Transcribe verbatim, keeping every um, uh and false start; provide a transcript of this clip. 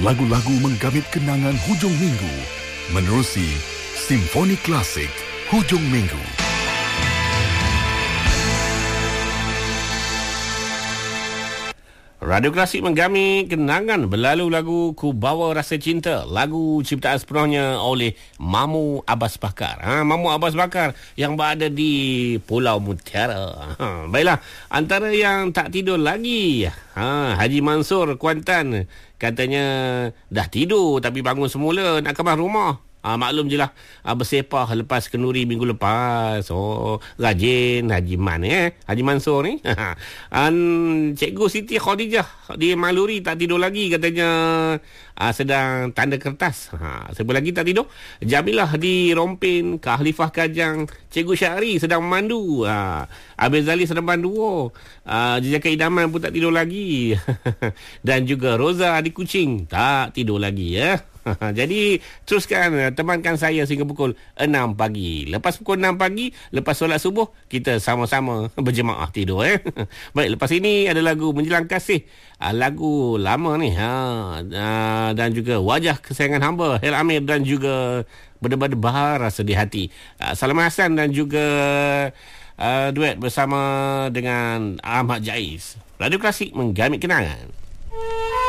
Lagu-lagu menggamit kenangan hujung minggu menerusi Simfoni Klasik Hujung Minggu. Radio Klasik menggamit kenangan berlalu lagu Ku Bawa Rasa Cinta, lagu ciptaan sepenuhnya oleh Mamu Abbas Bakar. Ha, Mamu Abbas Bakar yang berada di Pulau Mutiara. Ha, baiklah, antara yang tak tidur lagi, ha, Haji Mansur Kuantan katanya dah tidur tapi bangun semula nak kemas rumah. Ah, maklum je lah, ah, bersepah lepas kenduri minggu lepas. Oh, rajin Haji Man eh Haji Mansur ni. An Cikgu Siti Khadijah di Maluri tak tidur lagi katanya, ah, sedang tanda kertas. Ha, siapa lagi tak tidur? Jamilah di Rompin, Kak Khalifah Kajang, Cikgu Syahri sedang memandu. Ha, Abel Zali sedang memandu. Ah, Jejaka Idaman pun tak tidur lagi. Dan juga Roza di Kuching tak tidur lagi ya. Jadi teruskan temankan saya sehingga pukul enam pagi. Lepas pukul enam pagi, lepas solat subuh, kita sama-sama berjemaah tidur eh. Baik, lepas ini ada lagu Menjelang Kasih, lagu lama ni ha, dan juga Wajah Kesayangan Hamba Hel Amir dan juga Berdebar-debar Rasa di Hati Salam Hassan dan juga uh, duet bersama dengan Ahmad Jais. Radio Klasik menggamit kenangan.